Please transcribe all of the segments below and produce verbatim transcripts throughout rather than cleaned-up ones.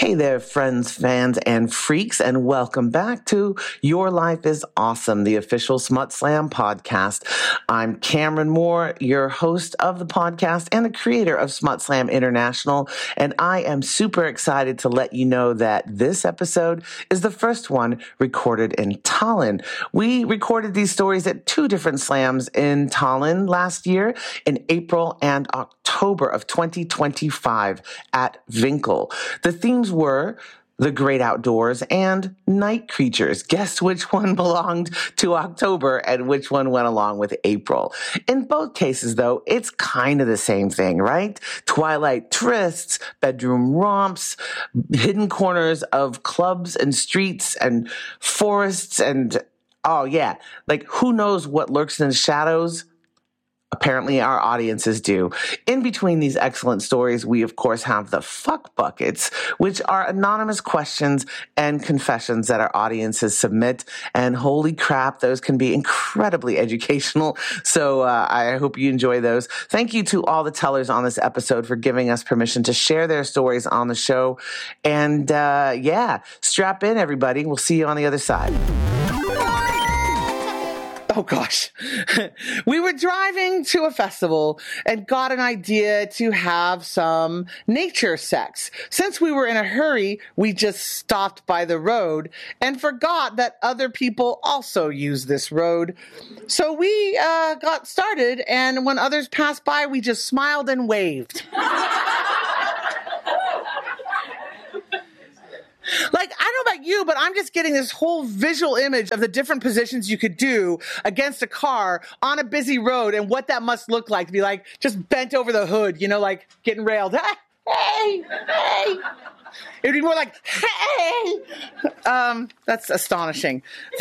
Hey there, friends, fans, and freaks, and welcome back to Your Life is Awesome, the official Smut Slam podcast. I'm Cameron Moore, your host of the podcast and the creator of Smut Slam International, and I am super excited to let you know that this episode is the first one recorded in Tallinn. We recorded these stories at two different slams in Tallinn last year, in April and October of twenty twenty-five at Vinkel. The themes were the great outdoors and night creatures. Guess which one belonged to October and which one went along with April. In both cases, though, it's kind of the same thing, right? Twilight trysts, bedroom romps, hidden corners of clubs and streets and forests and, oh yeah, like who knows what lurks in the shadows? Apparently our audiences do. In between these excellent stories, we of course have the fuck buckets, which are anonymous questions and confessions that our audiences submit. And holy crap, those can be incredibly educational. So uh, I hope you enjoy those. Thank you to all the tellers on this episode for giving us permission to share their stories on the show. And uh, yeah, strap in, everybody. We'll see you on the other side. Oh gosh, we were driving to a festival and got an idea to have some nature sex. Since we were in a hurry, we just stopped by the road and forgot that other people also use this road. So we uh, got started, and when others passed by, we just smiled and waved. Like, I don't know about you, but I'm just getting this whole visual image of the different positions you could do against a car on a busy road and what that must look like to be like just bent over the hood, you know, like getting railed. Hey, hey. It would be more like, hey. Um, that's astonishing.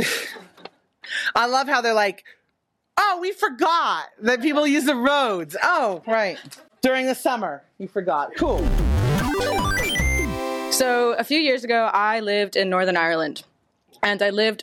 I love how they're like, oh, we forgot that people use the roads. Oh, right. During the summer, you forgot. Cool. So a few years ago, I lived in Northern Ireland, and I lived,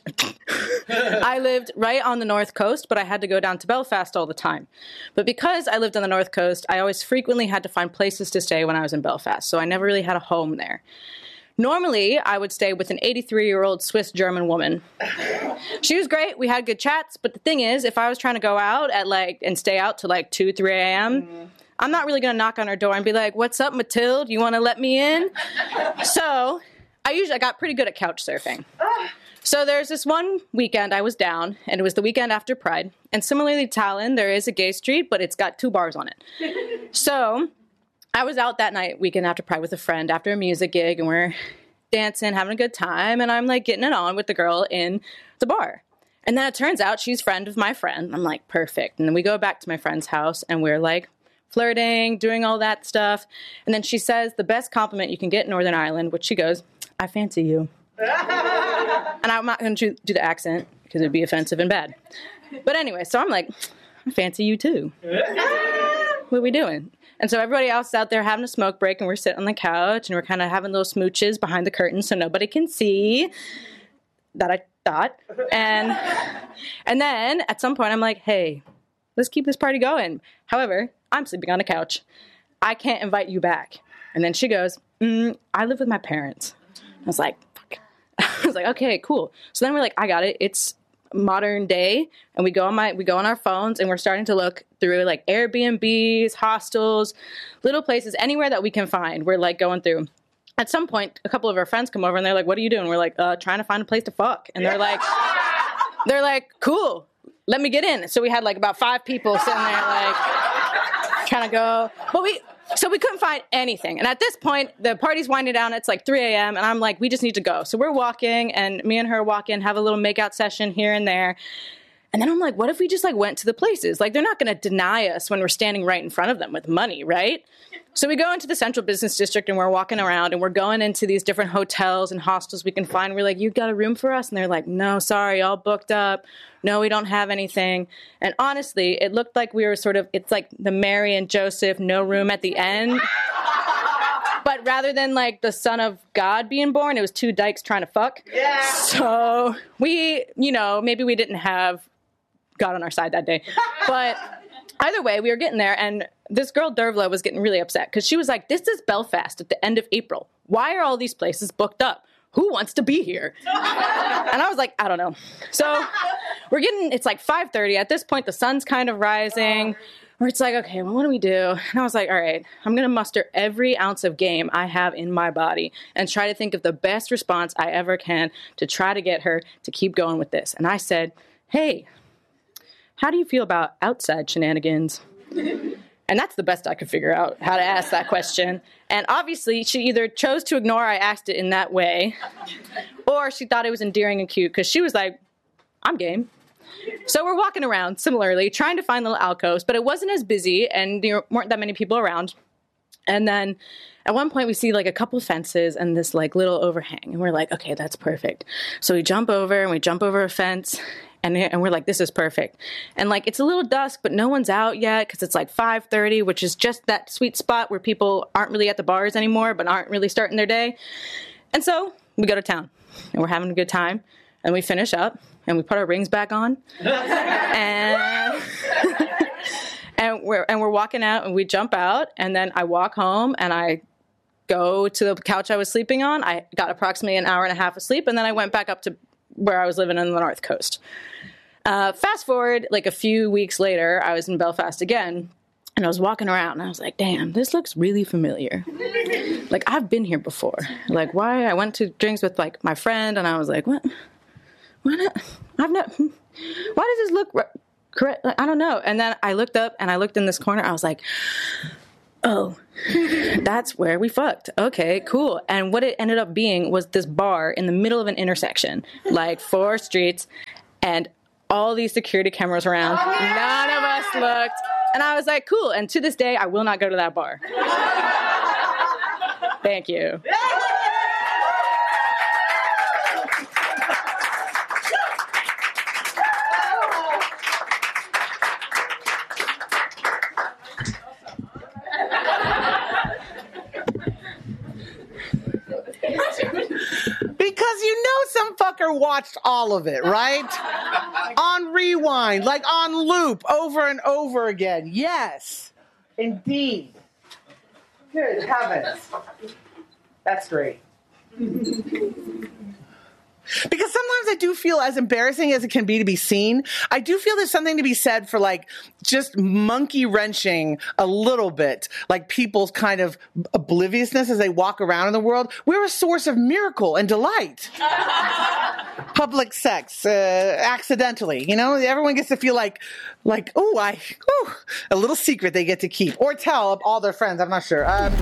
I lived right on the north coast, but I had to go down to Belfast all the time. But because I lived on the north coast, I always frequently had to find places to stay when I was in Belfast, so I never really had a home there. Normally, I would stay with an eighty-three-year-old Swiss-German woman. She was great. We had good chats, but the thing is, if I was trying to go out at like and stay out till like two, three a.m., mm-hmm. I'm not really going to knock on her door and be like, what's up, Mathilde? You want to let me in? So I usually I got pretty good at couch surfing. So there's this one weekend I was down, and it was the weekend after Pride. And similarly to Tallinn, there is a gay street, but it's got two bars on it. So I was out that night, weekend after Pride, with a friend after a music gig, and we're dancing, having a good time, and I'm like getting it on with the girl in the bar. And then it turns out she's a friend of my friend. I'm like, perfect. And then we go back to my friend's house, and we're like flirting, doing all that stuff. And then she says the best compliment you can get in Northern Ireland, which she goes, I fancy you. And I'm not going to do the accent because it would be offensive and bad. But anyway, so I'm like, I fancy you too. What are we doing? And so everybody else is out there having a smoke break, and we're sitting on the couch, and we're kind of having little smooches behind the curtain so nobody can see that I thought. And, and then at some point I'm like, hey, let's keep this party going. However, I'm sleeping on a couch. I can't invite you back. And then she goes, mm, I live with my parents. I was like, fuck. I was like, okay, cool. So then we're like, I got it. It's modern day. And we go on my, we go on our phones, and we're starting to look through like Airbnbs, hostels, little places, anywhere that we can find. We're like going through. At some point, a couple of our friends come over, and they're like, what are you doing? We're like, uh, trying to find a place to fuck. And they're like, they're like, cool, let me get in. So we had like about five people sitting there like trying to go. But we, so we couldn't find anything. And at this point, the party's winding down. It's like three a.m. And I'm like, we just need to go. So we're walking, and me and her walk in, have a little makeout session here and there. And then I'm like, what if we just like went to the places? Like, they're not going to deny us when we're standing right in front of them with money, right? So we go into the Central Business District, and we're walking around, and we're going into these different hotels and hostels we can find. We're like, you got a room for us? And they're like, no, sorry, all booked up. No, we don't have anything. And honestly, it looked like we were sort of, it's like the Mary and Joseph, no room at the end. But rather than like the son of God being born, it was two dykes trying to fuck. Yeah. So we, you know, maybe we didn't have God on our side that day. But either way, we were getting there, and this girl, Dervla, was getting really upset because she was like, this is Belfast at the end of April. Why are all these places booked up? Who wants to be here? And I was like, I don't know. So we're getting, it's like five thirty. At this point, the sun's kind of rising. Where it's like, okay, well, what do we do? And I was like, all right, I'm going to muster every ounce of game I have in my body and try to think of the best response I ever can to try to get her to keep going with this. And I said, hey, how do you feel about outside shenanigans? And that's the best I could figure out, how to ask that question. And obviously, she either chose to ignore I asked it in that way, or she thought it was endearing and cute, because she was like, I'm game. So we're walking around, similarly, trying to find little alcoves, but it wasn't as busy, and there weren't that many people around. And then at one point, we see like a couple fences and this like little overhang, and we're like, okay, that's perfect. So we jump over, and we jump over a fence, And, and we're like, this is perfect. And like, it's a little dusk, but no one's out yet because it's like five thirty, which is just that sweet spot where people aren't really at the bars anymore, but aren't really starting their day. And so we go to town, and we're having a good time. And we finish up, and we put our rings back on. and and we're and we're walking out, and we jump out. And then I walk home, and I go to the couch I was sleeping on. I got approximately an hour and a half of sleep, and then I went back up to where I was living on the North Coast. Uh, fast forward, like a few weeks later, I was in Belfast again, and I was walking around, and I was like, damn, this looks really familiar. Like, I've been here before. Like, why? I went to drinks with, like, my friend, and I was like, what? Why not? I've not, why does this look re- correct? Like, I don't know. And then I looked up, and I looked in this corner, I was like, oh, that's where we fucked. Okay, cool. And what it ended up being was this bar in the middle of an intersection, like four streets, and all these security cameras around. None of us looked. And I was like, cool. And to this day, I will not go to that bar. Thank you. Because you know some fucker watched all of it, right? On rewind, like on loop, over and over again. Yes, indeed. Good heavens. That's great. Because sometimes I do feel, as embarrassing as it can be to be seen, I do feel there's something to be said for, like, just monkey wrenching a little bit, like people's kind of obliviousness as they walk around in the world. We're a source of miracle and delight. Public sex, uh, accidentally, you know, everyone gets to feel like, like, oh, I, oh, a little secret they get to keep or tell all their friends. I'm not sure. Um,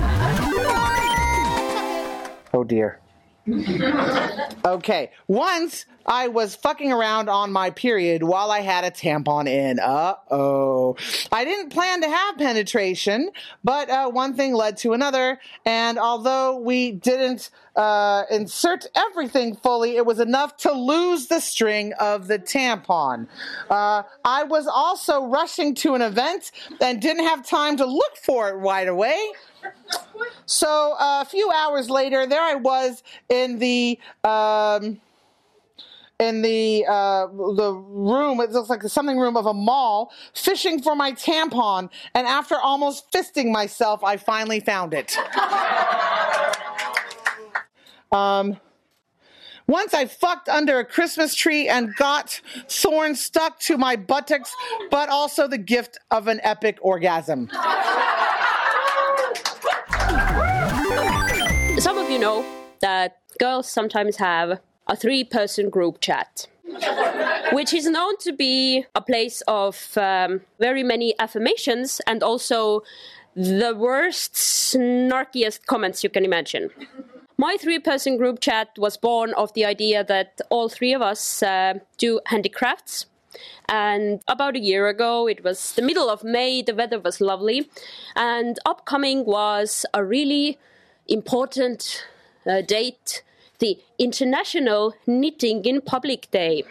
oh dear. Okay, once I was fucking around on my period while I had a tampon in. Uh-oh. I didn't plan to have penetration, but uh, one thing led to another, and although we didn't uh, insert everything fully, it was enough to lose the string of the tampon. Uh, I was also rushing to an event and didn't have time to look for it right away. So uh, a few hours later, there I was in the um, in the uh, the room. It looks like the something room of a mall, fishing for my tampon. And after almost fisting myself, I finally found it. um. Once I fucked under a Christmas tree and got thorns stuck to my buttocks, but also the gift of an epic orgasm. Some of you know that girls sometimes have a three-person group chat, which is known to be a place of um, very many affirmations and also the worst, snarkiest comments you can imagine. My three-person group chat was born of the idea that all three of us uh, do handicrafts. And about a year ago, it was the middle of May, the weather was lovely, and upcoming was a really important uh, date, the International Knitting in Public Day.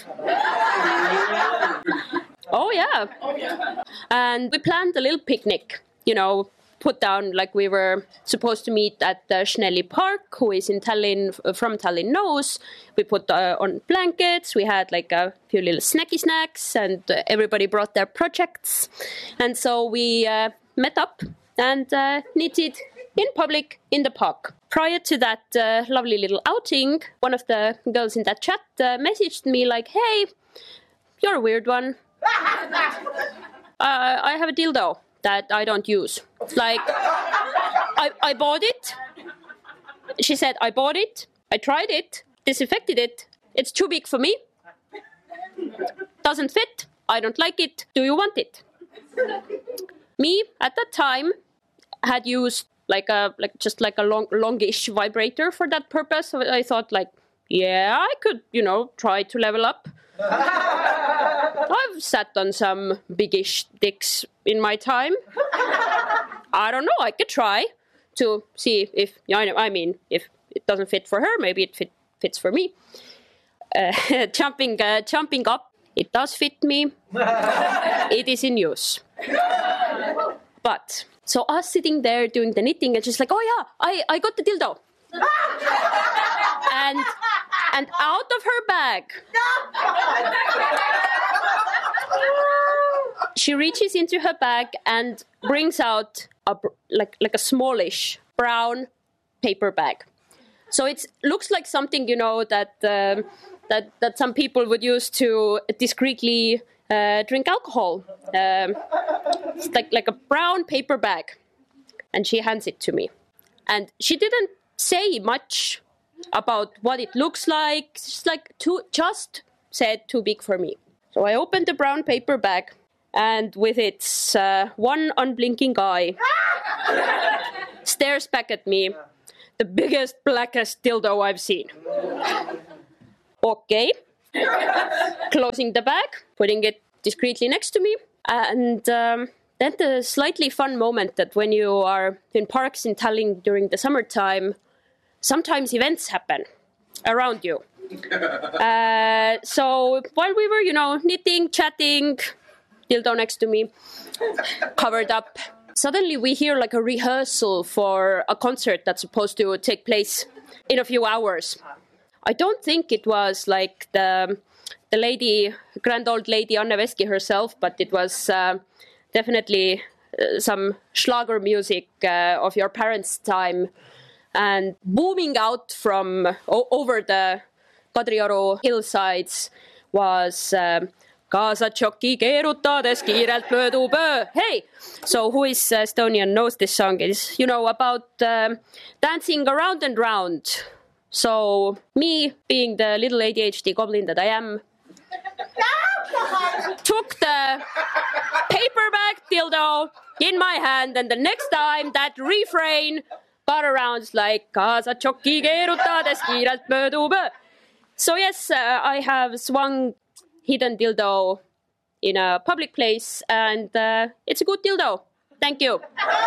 Oh, yeah. Oh, yeah. And we planned a little picnic, you know, put down, like we were supposed to meet at the Schnelli Park, who is in Tallinn, from Tallinn knows. We put uh, on blankets, we had like a few little snacky snacks, and uh, everybody brought their projects. And so we uh, met up and uh, knitted in public in the park. Prior to that uh, lovely little outing, one of the girls in that chat uh, messaged me like, hey, you're a weird one. Uh, I have a dildo that I don't use. Like, I, I bought it. She said, I bought it. I tried it. Disinfected it. It's too big for me. Doesn't fit. I don't like it. Do you want it? Me, at that time, had used like a like just like a long longish vibrator for that purpose. So I thought like, yeah, I could, you know, try to level up. I've sat on some biggish dicks in my time. I don't know. I could try to see if, I mean, if it doesn't fit for her, maybe it fit, fits for me. Uh, jumping, uh, jumping up, it does fit me. It is in use. But so us sitting there doing the knitting and just like, oh yeah, I, I got the dildo. and and out of her bag, she reaches into her bag and brings out a like like a smallish brown paper bag. So it looks like something, you know, that um, that that some people would use to discreetly uh, drink alcohol. Um, it's like like a brown paper bag, and she hands it to me, and she didn't say much about what it looks like. Just like too, just said too big for me. So I opened the brown paper bag, and with its uh, one unblinking eye, stares back at me. The biggest, blackest dildo I've seen. Okay. Closing the bag, putting it discreetly next to me. And um, then the slightly fun moment that when you are in parks in Tallinn during the summertime, sometimes events happen around you. Uh, so while we were, you know, knitting, chatting, dildo next to me, covered up, suddenly we hear like a rehearsal for a concert that's supposed to take place in a few hours. I don't think it was like the the lady, grand old lady Anne Veski herself, but it was uh, definitely uh, some Schlager music uh, of your parents' time. And booming out from o- over the Kadrioru hillsides was... Uh, Kaasa tšoki keerutades kiirelt möödub öö. Hey! So who is uh, Estonian knows this song is, you know, about um, dancing around and round. So me, being the little A D H D goblin that I am, took the paperback dildo in my hand, and the next time that refrain got around like Kaasa tšoki keerutades kiirelt möödub öö. So yes, uh, I have swung hidden dildo in a public place, and uh, it's a good dildo. Thank you.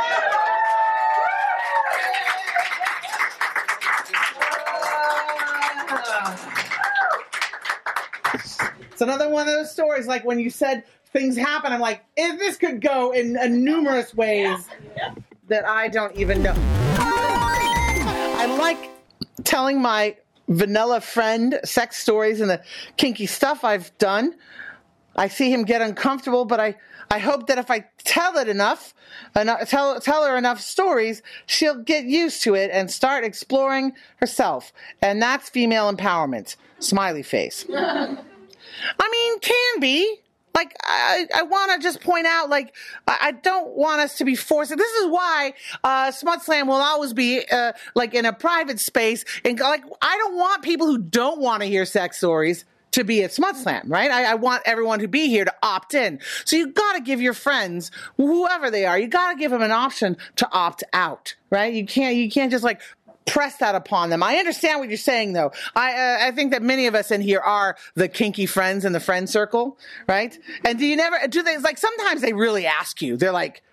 It's another one of those stories, like when you said things happen, I'm like, if this could go in uh, numerous ways that I don't even know. I like telling my vanilla friend sex stories and the kinky stuff I've done. I see him get uncomfortable, but I, I hope that if I tell it enough, enough tell, tell her enough stories, she'll get used to it and start exploring herself. And that's female empowerment. Smiley face. I mean, can be. Like, I, I want to just point out, like, I don't want us to be forced. This is why uh, Smut Slam will always be, uh, like, in a private space. And, like, I don't want people who don't want to hear sex stories to be at Smut Slam, right? I, I want everyone to be here to opt in. So you got to give your friends, whoever they are, you got to give them an option to opt out, right? You can't, you can't just, like, press that upon them. I understand what you're saying, though. I uh, I think that many of us in here are the kinky friends in the friend circle, right? And do you never do they like sometimes they really ask you? They're like,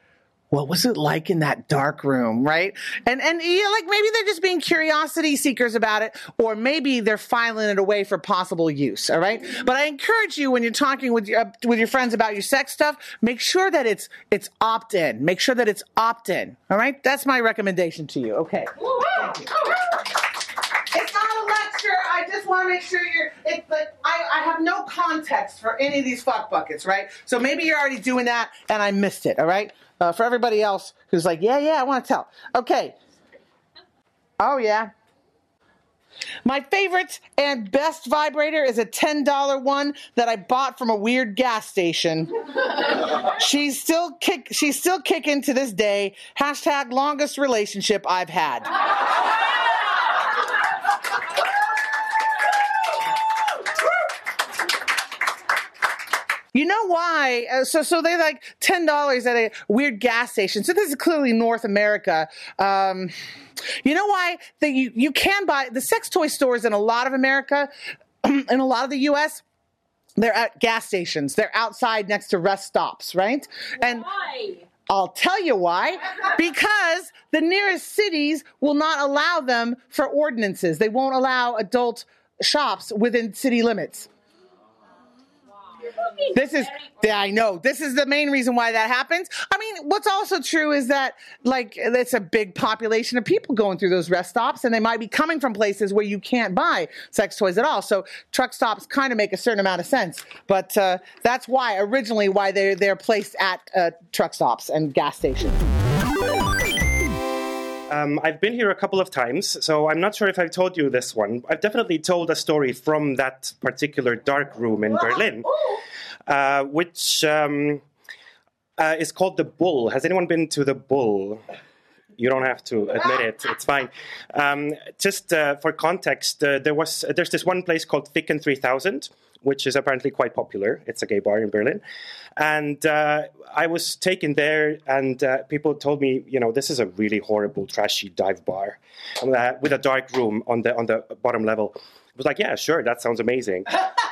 what was it like in that dark room, right? And and yeah, like maybe they're just being curiosity seekers about it, or maybe they're filing it away for possible use, all right? But I encourage you, when you're talking with your uh, with your friends about your sex stuff, make sure that it's it's opt-in. Make sure that it's opt-in, all right? That's my recommendation to you. Okay. Thank you. It's not a lecture. I just want to make sure you're, it, but I, I have no context for any of these fuck buckets, right? So maybe you're already doing that and I missed it, all right? Uh, for everybody else who's like, yeah, yeah, I want to tell. Okay. Oh, yeah. My favorite and best vibrator is a ten dollar one that I bought from a weird gas station. She's still kick. She's still kicking to this day. Hashtag longest relationship I've had. You know why? Uh, so, so they're like ten dollars at a weird gas station. So this is clearly North America. Um, you know why? That you, you can buy the sex toy stores in a lot of America, in a lot of the U S, they're at gas stations. They're outside next to rest stops, right? And Why? I'll tell you why. Because the nearest cities will not allow them for ordinances. They won't allow adult shops within city limits. This is, yeah, I know. This is the main reason why that happens. I mean, what's also true is that, like, it's a big population of people going through those rest stops, and they might be coming from places where you can't buy sex toys at all. So truck stops kind of make a certain amount of sense. But uh, that's why, originally, why they're, they're placed at uh, truck stops and gas stations. Um, I've been here a couple of times, so I'm not sure if I've told you this one. I've definitely told a story from that particular dark room in Berlin, uh, which um, uh, is called The Bull. Has anyone been to The Bull? You don't have to admit it. It's fine. Um, just uh, for context, uh, there was uh, there's this one place called Ficken three thousand, which is apparently quite popular. It's a gay bar in Berlin. And uh, I was taken there, and uh, people told me, you know, this is a really horrible, trashy dive bar uh, with a dark room on the on the bottom level. I was like, yeah, sure, that sounds amazing.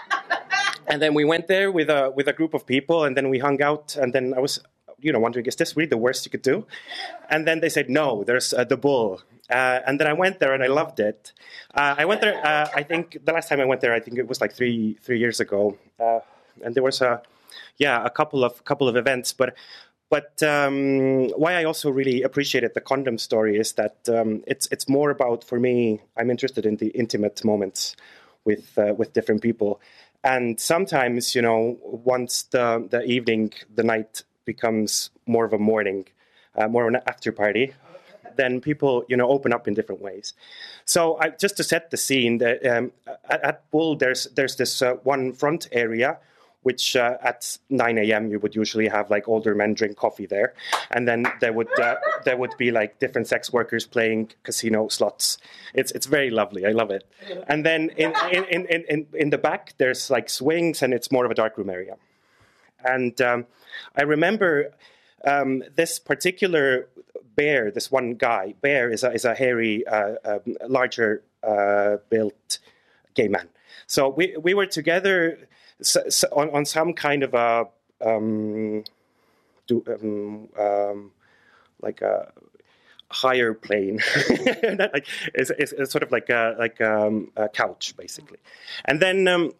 And then we went there with a with a group of people, and then we hung out, and then I was, you know, wondering, is this really the worst you could do? And then they said, no, there's uh, The Bull. Uh, and then I went there and I loved it. Uh, I went there, uh, I think the last time I went there, I think it was like three three years ago. Uh, and there was a, yeah, a couple of couple of events. But but um, why I also really appreciated the condom story is that um, it's it's more about, for me, I'm interested in the intimate moments with uh, with different people. And sometimes, you know, once the, the evening, the night becomes more of a morning, uh, more of an after party, then people, you know, open up in different ways. So I, just to set the scene, the, um, at, at Bull, there's there's this uh, one front area, which uh, at nine a.m. you would usually have like older men drink coffee there, and then there would uh, there would be like different sex workers playing casino slots. It's it's very lovely. I love it. And then in in in in, in, in the back there's like swings, and it's more of a darkroom area. And um, I remember um, this particular Bear, this one guy. Bear is a, is a hairy, uh, um, larger uh, built gay man. So we we were together so, so on, on some kind of a um, do, um, um, like a higher plane. like it's, it's, it's sort of like a like um, a couch basically, and then. Um,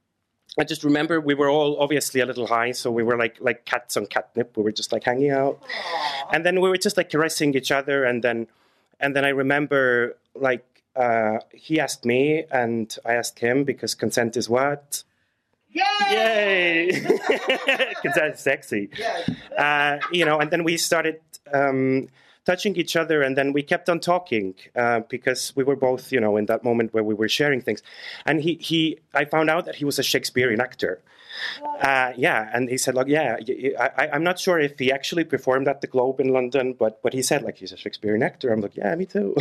I just remember we were all obviously a little high, so we were like like cats on catnip. We were just like hanging out, Aww. And then we were just like caressing each other, and then and then I remember like uh, he asked me and I asked him, because consent is what? Yay! Yay! Consent is sexy, uh, you know. And then we started um, touching each other, and then we kept on talking uh, because we were both, you know, in that moment where we were sharing things. And he, he I found out that he was a Shakespearean actor. Uh, yeah, and he said, like, yeah, I, I'm not sure if he actually performed at the Globe in London, but but he said, like, he's a Shakespearean actor. I'm like, yeah, me too.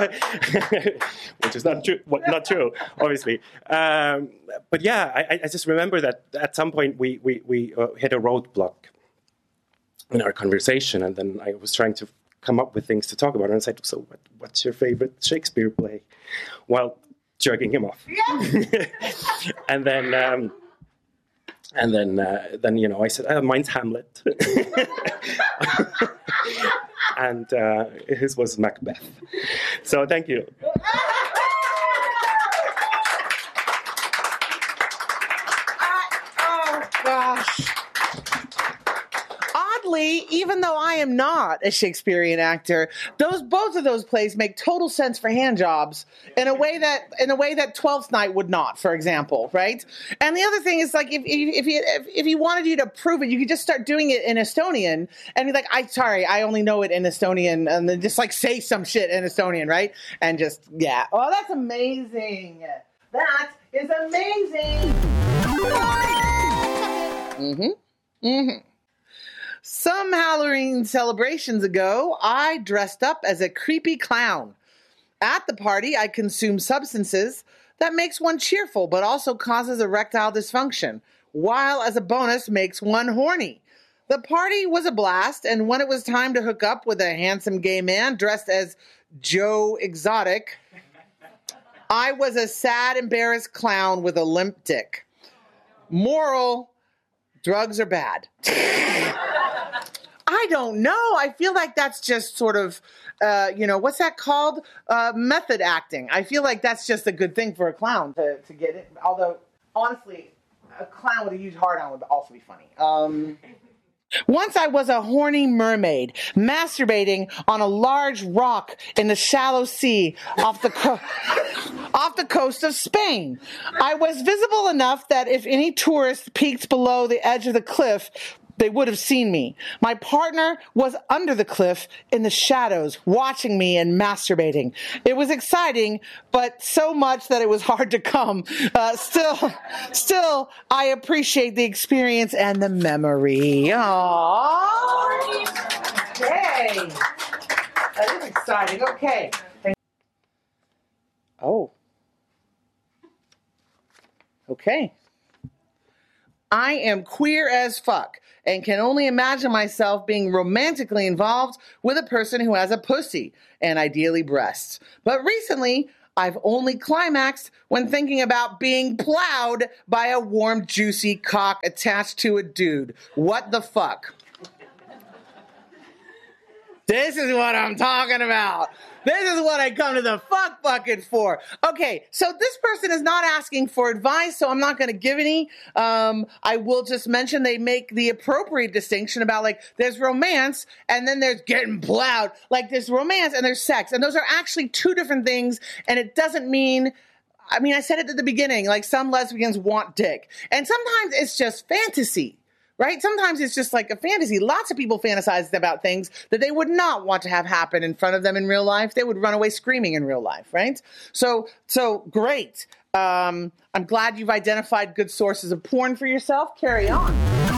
Which is not true, not true, obviously. Um, but yeah, I, I just remember that at some point we, we, we uh, hit a roadblock in our conversation, and then I was trying to come up with things to talk about. And I said, so what, what's your favorite Shakespeare play? While jerking him off. Yeah. and then, um, and then, uh, then, you know, I said, oh, mine's Hamlet. and uh, his was Macbeth. So thank you. Oh, gosh. Oddly, even though I am not a Shakespearean actor, those both of those plays make total sense for hand jobs in a way that in a way that Twelfth Night would not, for example, right? And the other thing is, like, if if if he if, if he wanted you to prove it, you could just start doing it in Estonian and be like, "I sorry, I only know it in Estonian," and then just like say some shit in Estonian, right? And just yeah, oh, that's amazing. That is amazing. Mm-hmm. Mm-hmm. Some Halloween celebrations ago, I dressed up as a creepy clown. At the party, I consumed substances that makes one cheerful but also causes erectile dysfunction, while as a bonus makes one horny. The party was a blast, and when it was time to hook up with a handsome gay man dressed as Joe Exotic, I was a sad, embarrassed clown with a limp dick. Moral, drugs are bad. I don't know. I feel like that's just sort of, uh, you know, what's that called? Uh, method acting. I feel like that's just a good thing for a clown to, to get it. Although, honestly, a clown with a huge heart on would also be funny. Um, once I was a horny mermaid masturbating on a large rock in the shallow sea off the co- off the coast of Spain. I was visible enough that if any tourist peeked below the edge of the cliff, they would have seen me. My partner was under the cliff in the shadows, watching me and masturbating. It was exciting, but so much that it was hard to come. Uh, still, still, I appreciate the experience and the memory. Aww. Okay. That is exciting. Okay. Oh. Okay. I am queer as fuck and can only imagine myself being romantically involved with a person who has a pussy and ideally breasts. But recently, I've only climaxed when thinking about being plowed by a warm, juicy cock attached to a dude. What the fuck? This is what I'm talking about. This is what I come to the fuck bucket for. Okay, so this person is not asking for advice, so I'm not going to give any. Um, I will just mention they make the appropriate distinction about, like, there's romance and then there's getting plowed. Like, there's romance and there's sex, and those are actually two different things, and it doesn't mean... I mean, I said it at the beginning, like, some lesbians want dick. And sometimes it's just fantasy. Right? Sometimes it's just like a fantasy. Lots of people fantasize about things that they would not want to have happen in front of them in real life. They would run away screaming in real life, right? So, so great. Um, I'm glad you've identified good sources of porn for yourself. Carry on.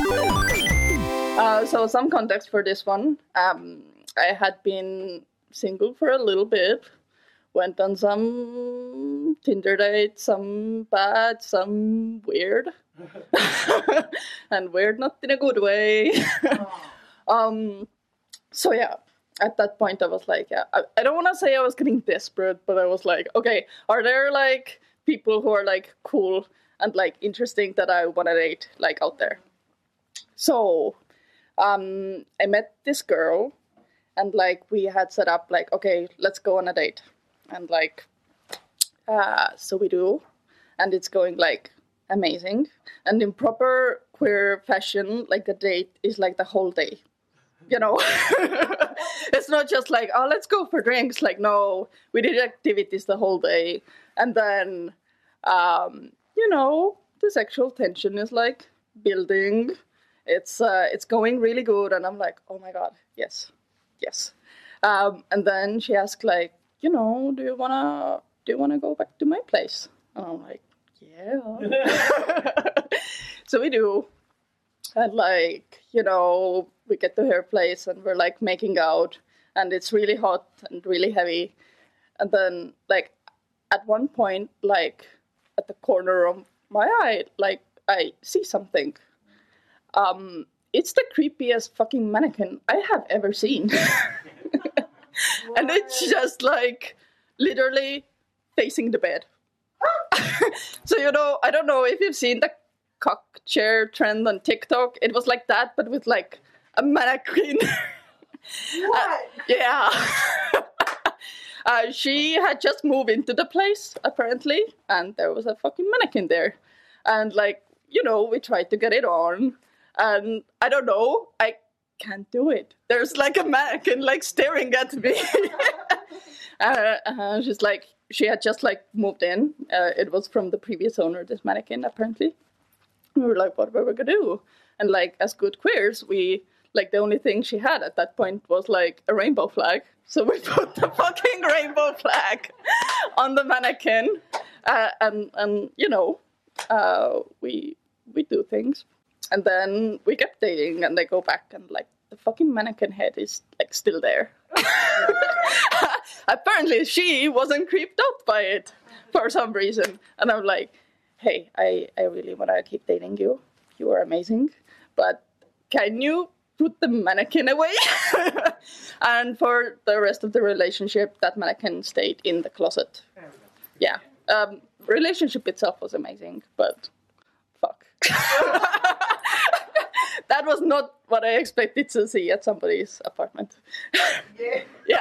Uh, so some context for this one. Um, I had been single for a little bit. Went on some Tinder dates, some bad, some weird. And weird not in a good way. um, so yeah, at that point I was like, yeah, I, I don't want to say I was getting desperate, but I was like, okay, are there like people who are like cool and like interesting that I want to date like out there? So um, I met this girl and like we had set up like, okay, let's go on a date. And like, uh, so we do, and it's going like amazing. And in proper queer fashion, like the date is like the whole day, you know? It's not just like, oh, let's go for drinks. Like, no, we did activities the whole day. And then, um, you know, the sexual tension is like building. It's, uh, it's going really good. And I'm like, oh my God, yes, yes. Um, and then she asked like, you know, do you wanna do you wanna go back to my place? And I'm like, yeah. So we do. And like, you know, we get to her place and we're like making out and it's really hot and really heavy. And then like at one point, like at the corner of my eye, like I see something. Um, it's the creepiest fucking mannequin I have ever seen. And it's just like literally facing the bed. So, you know, I don't know if you've seen the cock chair trend on TikTok. It was like that, but with like a mannequin What? Uh, yeah. uh, she had just moved into the place, apparently, and there was a fucking mannequin there. And, like, you know, we tried to get it on, and I don't know, I can't do it. There's, like, a mannequin, like, staring at me. uh, uh, she's like, she had just, like, moved in. Uh, it was from the previous owner, this mannequin, apparently. We were like, what were we gonna do? And, like, as good queers, we... Like, the only thing she had at that point was, like, a rainbow flag. So we put the fucking rainbow flag on the mannequin. Uh, and, and, you know, uh, we we do things. And then we kept dating, and they go back, and, like, the fucking mannequin head is, like, still there. Apparently, she wasn't creeped out by it for some reason. And I'm like, hey, I, I really want to keep dating you. You are amazing. But can you... put the mannequin away? And for the rest of the relationship, that mannequin stayed in the closet. Yeah. Um, relationship itself was amazing, but fuck. That was not what I expected to see at somebody's apartment. Yeah. Yeah.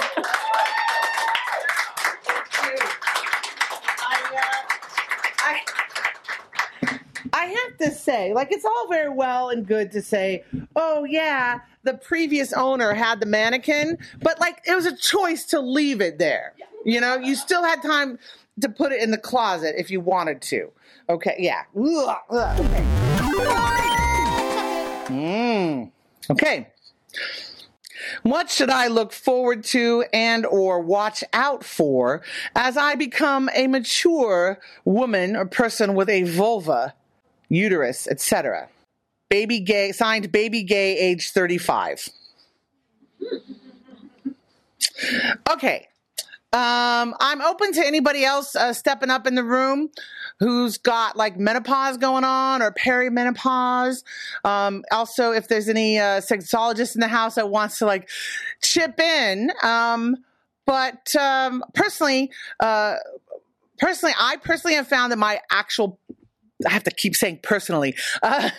I have to say, like, it's all very well and good to say, oh, yeah, the previous owner had the mannequin, but, like, it was a choice to leave it there. You know, you still had time to put it in the closet if you wanted to. Okay, yeah. Ugh, ugh, okay. Mm, okay. What should I look forward to and or watch out for as I become a mature woman or person with a vulva, uterus, et cetera? Baby gay, signed baby gay, age thirty-five. Okay. Um, I'm open to anybody else uh, stepping up in the room who's got like menopause going on or perimenopause. Um, also, if there's any uh, sexologist in the house that wants to like chip in. Um, but um, personally, uh, personally, I personally have found that my actual I have to keep saying personally. Uh,